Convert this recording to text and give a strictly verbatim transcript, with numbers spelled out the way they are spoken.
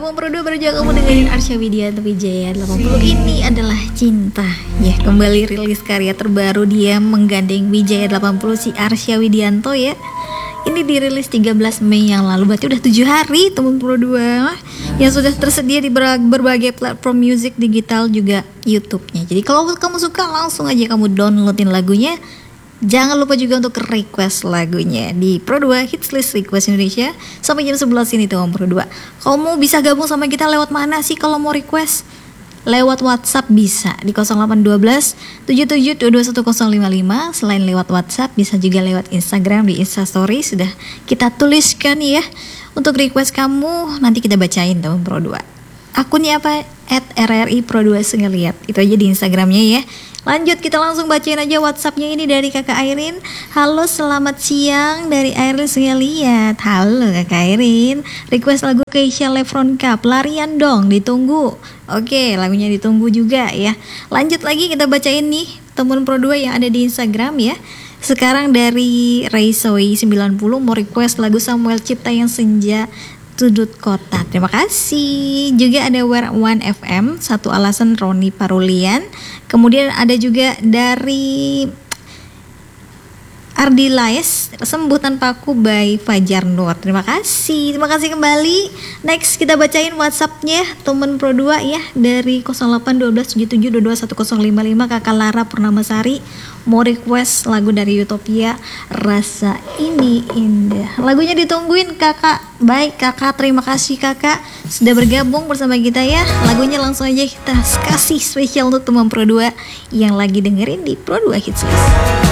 teman Pro dua, baru juga kamu dengerin Arsya Widianto Wijaya delapan puluh. Ini adalah Cinta. Ya, kembali rilis karya terbaru dia menggandeng Wijaya delapan puluh, si Arsya Widianto ya. Ini dirilis tiga belas Mei yang lalu, berarti udah tujuh hari teman Pro dua, yang sudah tersedia di berbagai platform musik digital juga YouTube-nya. Jadi kalau kamu suka, langsung aja kamu downloadin lagunya. Jangan lupa juga untuk request lagunya di Pro dua Hits List Request Indonesia sampai jam sebelas ini tuh Pro dua. Kamu bisa gabung sama kita lewat mana sih kalau mau request? Lewat WhatsApp bisa di nol delapan satu dua tujuh tujuh dua dua satu nol lima lima. Selain lewat WhatsApp, bisa juga lewat Instagram di Instastory, sudah kita tuliskan ya. Untuk request kamu nanti kita bacain tuh Pro dua. Akunnya apa? at R R I Pro dua Sengeliat. Itu aja di Instagramnya ya. Lanjut, kita langsung bacain aja WhatsAppnya ini dari Kakak Airin. Halo, selamat siang dari Airin Sengeliat. Halo Kakak Airin, request lagu Keisha Lefron Cup, larian dong, ditunggu. Oke, lagunya ditunggu juga ya. Lanjut lagi, kita bacain nih teman Pro dua yang ada di Instagram ya. Sekarang dari Raisoi sembilan puluh mau request lagu Samuel Cipta yang Senja Sudut Kota. Terima kasih. Juga ada Where One F M, Satu Alasan Roni Parulian. Kemudian ada juga dari Ardi Laes, Sembuh Tanpaku by Fajar Nur. Terima kasih. Terima kasih kembali. Next kita bacain WhatsAppnya teman Pro dua ya, dari nol delapan satu dua tujuh tujuh dua dua satu nol lima lima. Kakak Lara Purnamasari mau request lagu dari Utopia, Rasa Ini Indah. Lagunya ditungguin Kakak. Baik Kakak, terima kasih Kakak sudah bergabung bersama kita ya. Lagunya langsung aja kita kasih spesial untuk teman Pro dua yang lagi dengerin di Pro dua Hits List.